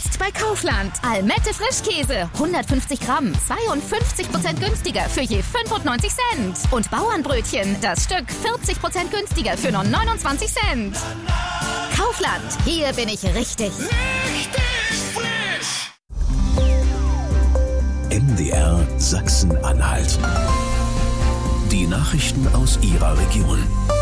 Jetzt bei Kaufland. Almette Frischkäse. 150 Gramm. 52% günstiger für je 95 Cent. Und Bauernbrötchen. Das Stück 40% günstiger für nur 29 Cent. Kaufland. Hier bin ich richtig. Richtig frisch. MDR Sachsen-Anhalt. Die Nachrichten aus Ihrer Region.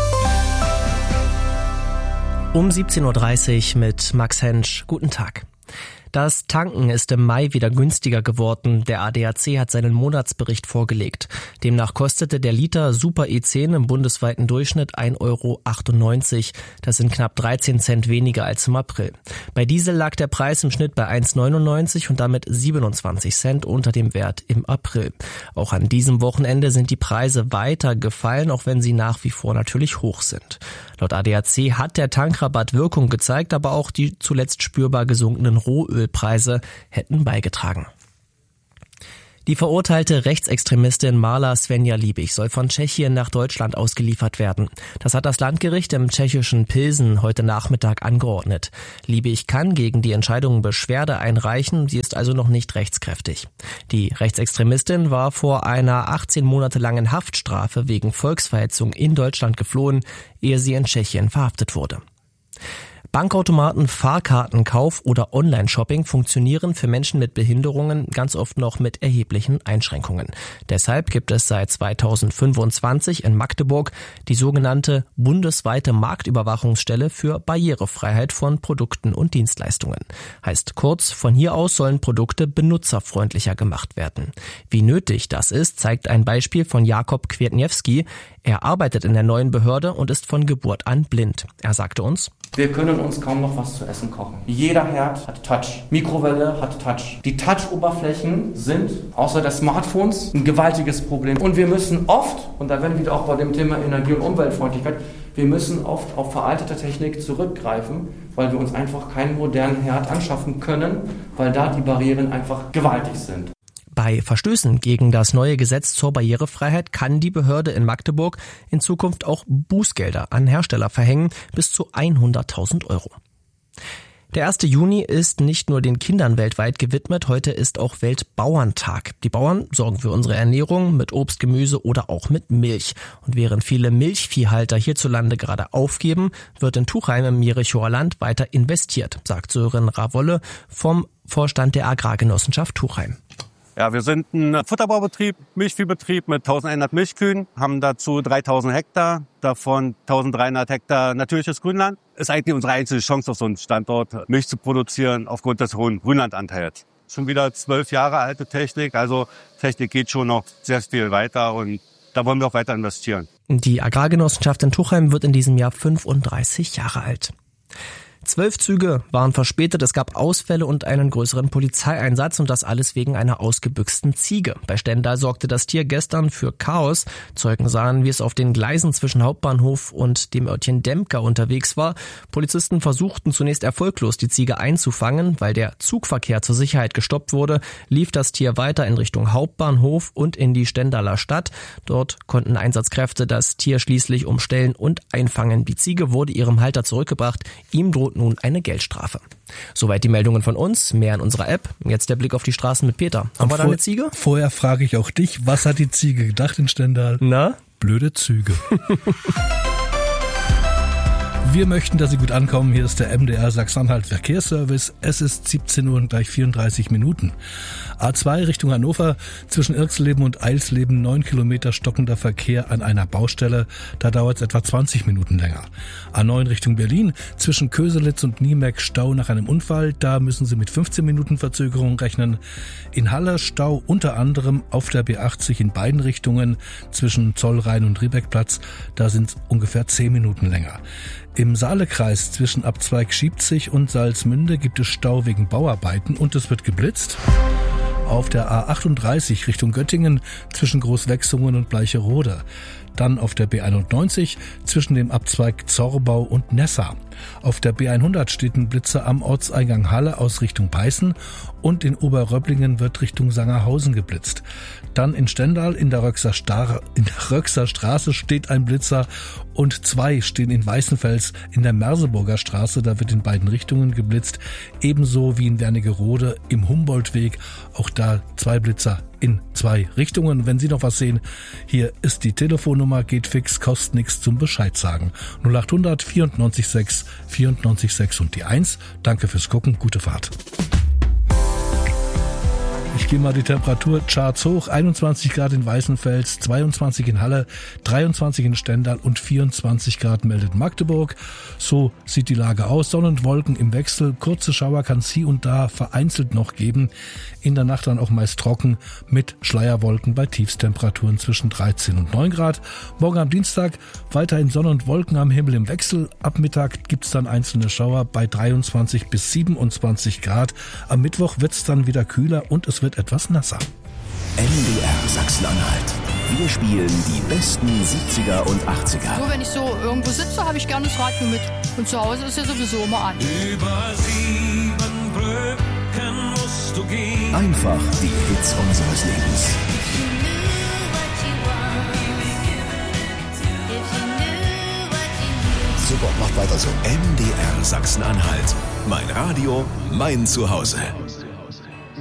Um 17.30 Uhr mit Max Hensch. Guten Tag. Das Tanken ist im Mai wieder günstiger geworden. Der ADAC hat seinen Monatsbericht vorgelegt. Demnach kostete der Liter Super E10 im bundesweiten Durchschnitt 1,98 €. Das sind knapp 13 Cent weniger als im April. Bei Diesel lag der Preis im Schnitt bei 1,99 und damit 27 Cent unter dem Wert im April. Auch an diesem Wochenende sind die Preise weiter gefallen, auch wenn sie nach wie vor natürlich hoch sind. Laut ADAC hat der Tankrabatt Wirkung gezeigt, aber auch die zuletzt spürbar gesunkenen Rohölpreise hätten beigetragen. Die verurteilte Rechtsextremistin Marla Svenja Liebig soll von Tschechien nach Deutschland ausgeliefert werden. Das hat das Landgericht im tschechischen Pilsen heute Nachmittag angeordnet. Liebig kann gegen die Entscheidung Beschwerde einreichen, sie ist also noch nicht rechtskräftig. Die Rechtsextremistin war vor einer 18 Monate langen Haftstrafe wegen Volksverhetzung in Deutschland geflohen, ehe sie in Tschechien verhaftet wurde. Bankautomaten, Fahrkartenkauf oder Online-Shopping funktionieren für Menschen mit Behinderungen ganz oft noch mit erheblichen Einschränkungen. Deshalb gibt es seit 2025 in Magdeburg die sogenannte bundesweite Marktüberwachungsstelle für Barrierefreiheit von Produkten und Dienstleistungen. Heißt kurz, von hier aus sollen Produkte benutzerfreundlicher gemacht werden. Wie nötig das ist, zeigt ein Beispiel von Jakob Kwietniewski. Er arbeitet in der neuen Behörde und ist von Geburt an blind. Er sagte uns: Wir können uns kaum noch was zu essen kochen. Jeder Herd hat Touch. Mikrowelle hat Touch. Die Touch-Oberflächen sind außer der Smartphones ein gewaltiges Problem. Und wir müssen oft, und da werden wir wieder auch bei dem Thema Energie- und Umweltfreundlichkeit, wir müssen oft auf veraltete Technik zurückgreifen, weil wir uns einfach keinen modernen Herd anschaffen können, weil da die Barrieren einfach gewaltig sind. Bei Verstößen gegen das neue Gesetz zur Barrierefreiheit kann die Behörde in Magdeburg in Zukunft auch Bußgelder an Hersteller verhängen, bis zu 100.000 €. Der 1. Juni ist nicht nur den Kindern weltweit gewidmet, heute ist auch Weltbauerntag. Die Bauern sorgen für unsere Ernährung mit Obst, Gemüse oder auch mit Milch. Und während viele Milchviehhalter hierzulande gerade aufgeben, wird in Tuchheim im Jerichower Land weiter investiert, sagt Sören Ravolle vom Vorstand der Agrargenossenschaft Tuchheim. Ja, wir sind ein Futterbaubetrieb, Milchviehbetrieb mit 1100 Milchkühen, haben dazu 3000 Hektar, davon 1300 Hektar natürliches Grünland. Ist eigentlich unsere einzige Chance auf so einem Standort, Milch zu produzieren aufgrund des hohen Grünlandanteils. Schon wieder 12 Jahre alte Technik, also Technik geht schon noch sehr viel weiter und da wollen wir auch weiter investieren. Die Agrargenossenschaft in Tuchheim wird in diesem Jahr 35 Jahre alt. 12 Züge waren verspätet, es gab Ausfälle und einen größeren Polizeieinsatz und das alles wegen einer ausgebüchsten Ziege. Bei Stendal sorgte das Tier gestern für Chaos. Zeugen sahen, wie es auf den Gleisen zwischen Hauptbahnhof und dem Örtchen Dempker unterwegs war. Polizisten versuchten zunächst erfolglos, die Ziege einzufangen. Weil der Zugverkehr zur Sicherheit gestoppt wurde, lief das Tier weiter in Richtung Hauptbahnhof und in die Stendaler Stadt. Dort konnten Einsatzkräfte das Tier schließlich umstellen und einfangen. Die Ziege wurde ihrem Halter zurückgebracht. Ihm droht nun eine Geldstrafe. Soweit die Meldungen von uns, mehr in unserer App. Jetzt der Blick auf die Straßen mit Peter. Haben wir da eine Ziege? Vorher frage ich auch dich, was hat die Ziege gedacht in Stendal? Na? Blöde Züge. Wir möchten, dass Sie gut ankommen. Hier ist der MDR Sachsen-Anhalt Verkehrsservice. Es ist 17 Uhr und gleich 34 Minuten. A2 Richtung Hannover, zwischen Irxleben und Eilsleben 9 Kilometer stockender Verkehr an einer Baustelle. Da dauert es etwa 20 Minuten länger. A9 Richtung Berlin, zwischen Köselitz und Niemek Stau nach einem Unfall. Da müssen Sie mit 15 Minuten Verzögerung rechnen. In Halle Stau unter anderem auf der B80 in beiden Richtungen zwischen Zollrhein und Riebeckplatz. Da sind es ungefähr 10 Minuten länger. Im Saalekreis zwischen Abzweig Schiebzig und Salzmünde gibt es Stau wegen Bauarbeiten und es wird geblitzt. Auf der A38 Richtung Göttingen zwischen Großwechsungen und Bleicherode. Dann auf der B91 zwischen dem Abzweig Zorbau und Nessa. Auf der B100 steht ein Blitzer am Ortseingang Halle aus Richtung Peißen und in Oberröblingen wird Richtung Sangerhausen geblitzt. Dann in Stendal in der Röxer Straße steht ein Blitzer und 2 stehen in Weißenfels in der Merseburger Straße. Da wird in beiden Richtungen geblitzt. Ebenso wie in Wernigerode im Humboldtweg. Auch da 2 Blitzer in 2 Richtungen. Wenn Sie noch was sehen, hier ist die Telefonnummer, geht fix, kostet nichts zum Bescheid sagen. 0800 94 6 94 6 und die 1. Danke fürs Gucken, gute Fahrt. Ich gehe mal die Temperaturcharts hoch. 21 Grad in Weißenfels, 22 in Halle, 23 in Stendal und 24 Grad meldet Magdeburg. So sieht die Lage aus. Sonne und Wolken im Wechsel. Kurze Schauer kann es hier und da vereinzelt noch geben. In der Nacht dann auch meist trocken mit Schleierwolken bei Tiefstemperaturen zwischen 13 und 9 Grad. Morgen am Dienstag weiterhin Sonne und Wolken am Himmel im Wechsel. Ab Mittag gibt's dann einzelne Schauer bei 23 bis 27 Grad. Am Mittwoch wird's dann wieder kühler und es wird etwas nasser. MDR Sachsen-Anhalt. Wir spielen die besten 70er und 80er. So, wenn ich so irgendwo sitze, habe ich gerne das Radio mit. Und zu Hause ist ja sowieso immer an. Über 7 Brücken musst du gehen. Einfach die Hits unseres Lebens. Super, macht weiter so. MDR Sachsen-Anhalt. Mein Radio, mein Zuhause.